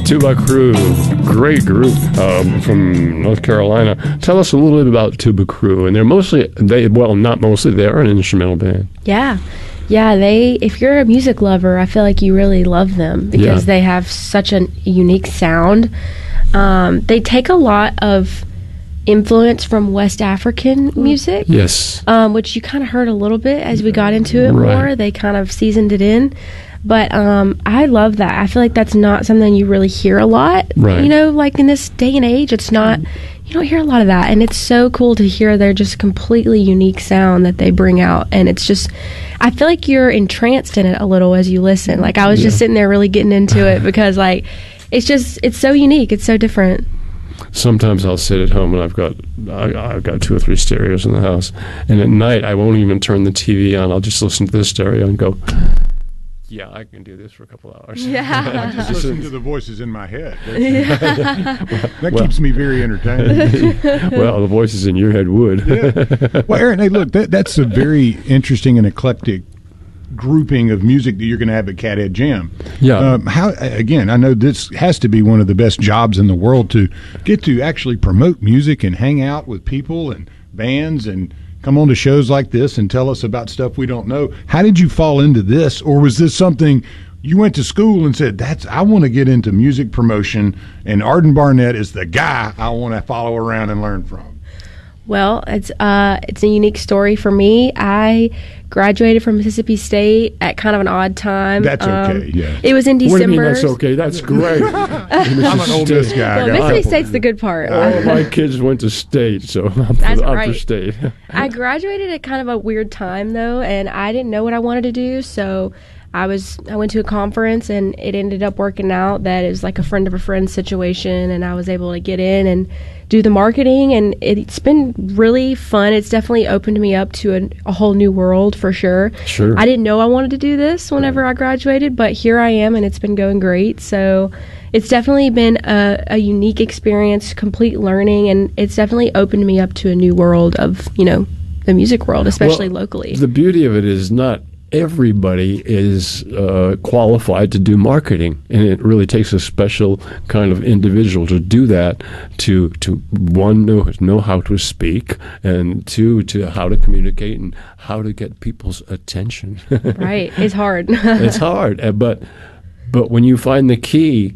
Tuba Crew, great group from North Carolina. Tell us a little bit about Tuba Crew. And they're not mostly, they're an instrumental band. Yeah. Yeah, if you're a music lover, I feel like you really love them because they have such a unique sound. They take a lot of influence from West African music. Yes. Which you kind of heard a little bit as we got into it more. They kind of seasoned it in. But I love that. I feel like that's not something you really hear a lot. Right. You know, like in this day and age, it's not, you don't hear a lot of that. And it's so cool to hear their just completely unique sound that they bring out. And it's just, I feel like you're entranced in it a little as you listen. Like I was just sitting there really getting into it because like, it's so unique. It's so different. Sometimes I'll sit at home and I've got 2 or 3 stereos in the house. And at night, I won't even turn the TV on. I'll just listen to the stereo and go, yeah, I can do this for a couple hours. Yeah. I just listen to the voices in my head. That keeps me very entertained. Well, the voices in your head would. Yeah. Well, Aaron, hey, look, that's a very interesting and eclectic grouping of music that you're going to have at Cathead Jam. Yeah. Again, I know this has to be one of the best jobs in the world to get to actually promote music and hang out with people and bands and come on to shows like this and tell us about stuff we don't know. How did you fall into this, or was this something you went to school and said, I want to get into music promotion, and Arden Barnett is the guy I want to follow around and learn from? Well, it's a unique story for me. I graduated from Mississippi State at kind of an odd time. That's okay, yeah. It was in December. What do you mean that's okay? That's great. I'm an Ole Miss guy. Well, Mississippi State's the good part. All of my kids went to State, so I'm for State. I graduated at kind of a weird time, though, and I didn't know what I wanted to do, so I went to a conference, and it ended up working out that it was like a friend of a friend situation, and I was able to get in and do the marketing, and it's been really fun. It's definitely opened me up to a whole new world for sure. Sure. I didn't know I wanted to do this whenever I graduated, but here I am, and it's been going great. So it's definitely been a unique experience, complete learning, and it's definitely opened me up to a new world of, the music world, especially locally. The beauty of it is not everybody is qualified to do marketing, and it really takes a special kind of individual to do that, to one, know how to speak, and two, to how to communicate and how to get people's attention. Right. It's hard. It's hard, but when you find the key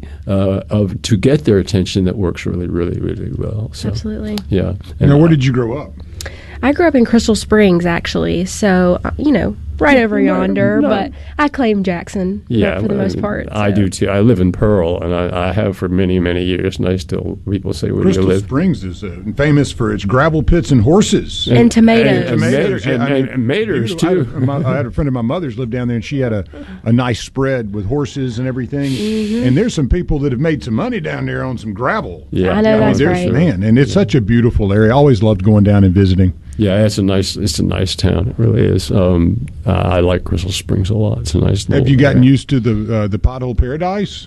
to get their attention, that works really, really, really well. So, absolutely. Yeah. Now, where did you grow up? I grew up in Crystal Springs, actually, so, right over yonder, but I claim Jackson for the most part. So. I do, too. I live in Pearl, and I have for many, many years, and I still, people say, where do you live? Crystal Springs is famous for its gravel pits and horses. And tomatoes. And maters, too. I had a friend of my mother's lived down there, and she had a nice spread with horses and everything. Mm-hmm. And there's some people that have made some money down there on some gravel. Yeah. I know that's right. Man, and it's such a beautiful area. I always loved going down and visiting. Yeah, it's a nice town. It really is. I like Crystal Springs a lot. It's a nice. Have you gotten used to the pothole paradise?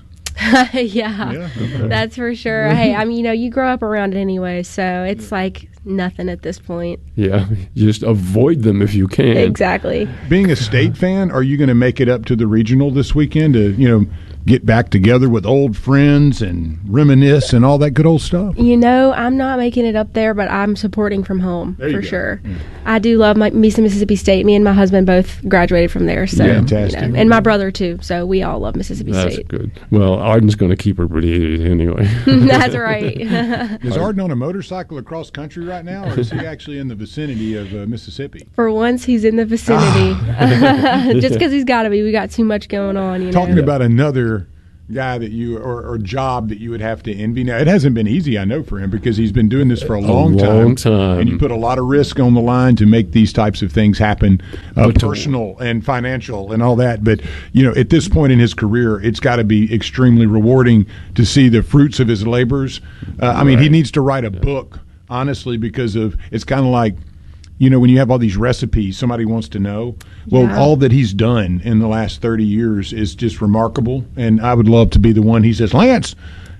Yeah, okay. That's for sure. Hey, you grow up around it anyway, so it's like nothing at this point. Yeah, just avoid them if you can. Exactly. Being a State fan, are you going to make it up to the regional this weekend to get back together with old friends and reminisce and all that good old stuff? I'm not making it up there, but I'm supporting from home for sure. Yeah. I do love me some Mississippi State. Me and my husband both graduated from there, so fantastic. And my brother too. So we all love Mississippi State. That's good. Well, Arden's going to keep her pretty anyway. That's right. Is Arden on a motorcycle across country right now, or is he actually in the vicinity of Mississippi? For once, he's in the vicinity. Just because he's got to be. We got too much going on. Talking about another guy that you or job that you would have to envy. Now, it hasn't been easy, I know, for him, because he's been doing this for a long time, and you put a lot of risk on the line to make these types of things happen, personal and financial and all that. But at this point in his career, it's got to be extremely rewarding to see the fruits of his labors. I mean, he needs to write a book, honestly, because it's kind of like, when you have all these recipes, somebody wants to know. Well, all that he's done in the last 30 years is just remarkable. And I would love to be the one he says, Lance,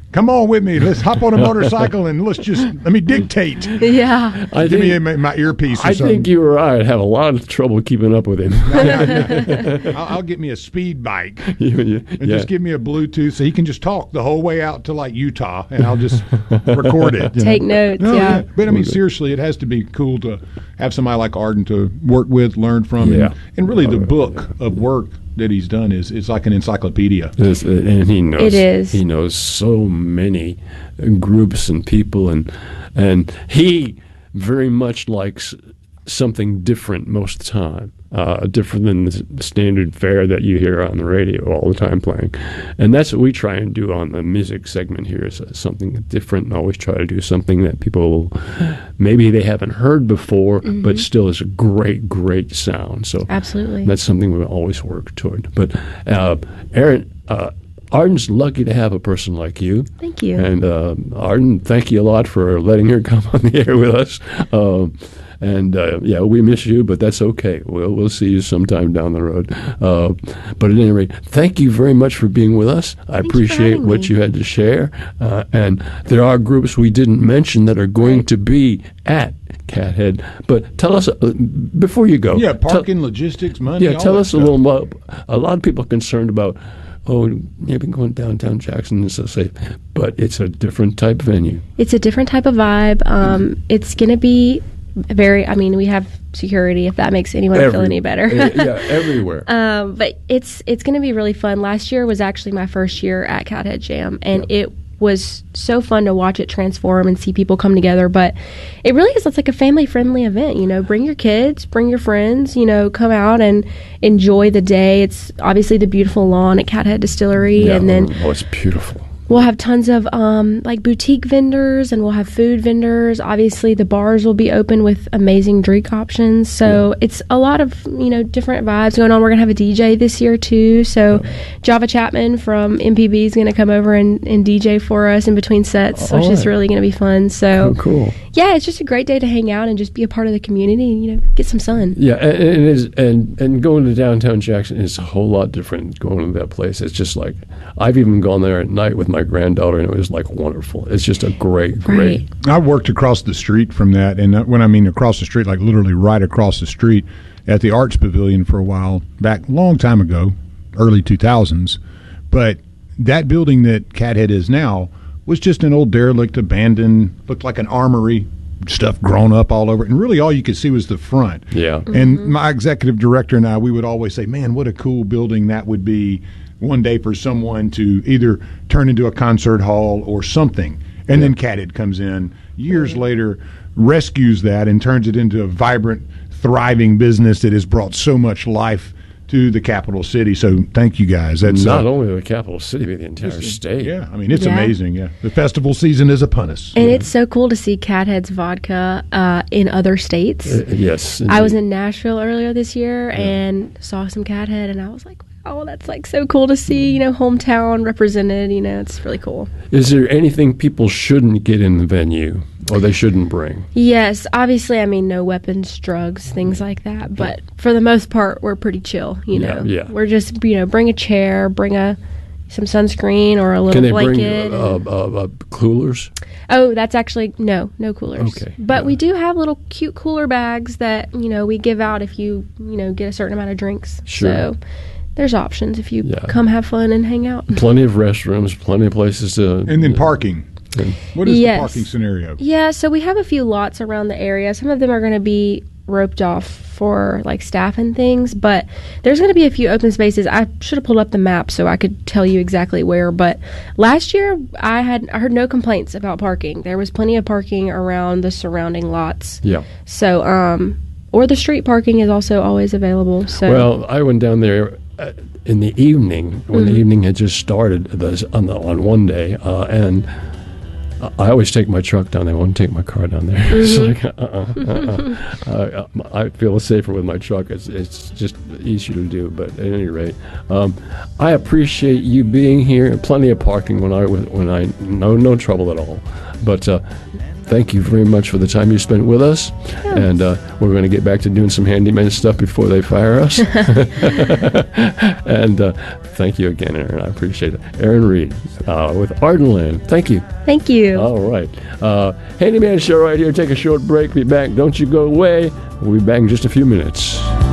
come on with me. Let's hop on a motorcycle and let me dictate. Yeah. Give me my earpiece or I something. think you or I would have a lot of trouble keeping up with him. I'll get me a speed bike Yeah. and just give me a Bluetooth so he can just talk the whole way out to like Utah, and I'll just record it. Take notes, No, yeah. But I mean, seriously, it has to be cool to have somebody like Arden to work with, learn from, and really the book of work that he's done it's like an encyclopedia. And he knows. It is. He knows so many groups and people, and he very much likes something different most of the time, different than the standard fare that you hear on the radio all the time playing. And that's what we try and do on the music segment here, is something different, and always try to do something that people maybe they haven't heard before, but still is a great, great sound. So Absolutely. that's something we always work toward. But Erin, Arden's lucky to have a person like you. Thank you. And Arden, thank you a lot for letting her come on the air with us. We miss you, but that's okay. We'll see you sometime down the road. But at any rate, thank you very much for being with us. I appreciate what you had to share. And there are groups we didn't mention that are going to be at Cathead. But tell us, before you go. Yeah, parking, logistics, money. Yeah, tell us a little about, a lot of people are concerned about, maybe going downtown Jackson is so safe, but it's a different type venue. It's a different type of vibe. It's going to be we have security, if that makes anyone feel any better. Everywhere. But it's going to be really fun. Last year was actually my first year at Cathead Jam, and it was so fun to watch it transform and see people come together. But it really is, it's like a family-friendly event. Bring your kids, bring your friends, come out and enjoy the day. It's obviously the beautiful lawn at Cathead Distillery. And then it's beautiful. We'll have tons of boutique vendors, and we'll have food vendors. Obviously, the bars will be open with amazing drink options. So it's a lot of different vibes going on. We're gonna have a DJ this year too. So Java Chapman from MPB is gonna come over and DJ for us in between sets, which is really gonna be fun. So cool. Yeah, it's just a great day to hang out and just be a part of the community and get some sun. Yeah, and it is, and going to downtown Jackson is a whole lot different. Going to that place, it's just like I've even gone there at night with my granddaughter, and it was like wonderful. It's just a great. I worked across the street from that, and when I mean across the street, like literally right across the street at the Arts Pavilion for a while back, a long time ago, early 2000s. But that building that Cathead is now was just an old derelict, abandoned, looked like an armory, stuff grown up all over it. And really all you could see was the front. Yeah. And my executive director and I, we would always say, man, what a cool building that would be one day for someone to either turn into a concert hall or something. And then Cathead comes in years later, rescues that, and turns it into a vibrant, thriving business that has brought so much life to the capital city. So thank you guys. That's not only the capital city, but the entire state. Yeah, I mean, it's amazing. Yeah, the festival season is upon us. And it's so cool to see Cathead's vodka in other states. Yes. Indeed. I was in Nashville earlier this year and saw some Cathead, and I was like, wow, that's like so cool to see, hometown represented. It's really cool. Is there anything people shouldn't get in the venue or they shouldn't bring? Yes, obviously, no weapons, drugs, things like that. But for the most part, we're pretty chill, Yeah. We're just, bring a chair, bring some sunscreen or a little blanket. Can they bring coolers? Oh, that's actually, no coolers. Okay. But we do have little cute cooler bags that, we give out if you, get a certain amount of drinks. Sure. So there's options if you come have fun and hang out. Plenty of restrooms, plenty of places to... And then parking. What is the parking scenario? Yeah, so we have a few lots around the area. Some of them are going to be roped off for staff and things, but there's going to be a few open spaces. I should have pulled up the map so I could tell you exactly where, but last year I heard no complaints about parking. There was plenty of parking around the surrounding lots. Yeah. So, or the street parking is also always available. So. Well, I went down there in the evening when the evening had just started on one day, and I always take my truck down there. I won't take my car down there. It's like, I feel safer with my truck. It's just easier to do. But at any rate, I appreciate you being here. Plenty of parking when I no trouble at all. But thank you very much for the time you spent with us. Yeah. And we're going to get back to doing some handyman stuff before they fire us. And thank you again, Erin. I appreciate it. Erin Reed with Ardenland. Thank you. Thank you. All right. Handyman Show right here. Take a short break. Be back. Don't you go away. We'll be back in just a few minutes.